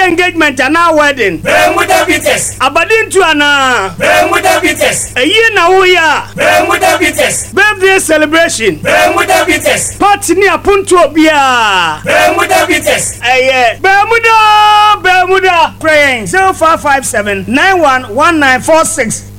engagement and now wedding. Bermuda Beaters. Abadin to ana. Bermuda Beaters. A year now we are. Bermuda Beaters. Birthday celebration. Bermuda Beaters. Party near Punto Bia. Bermuda Beaters. Bermuda. Praying 0557 911946.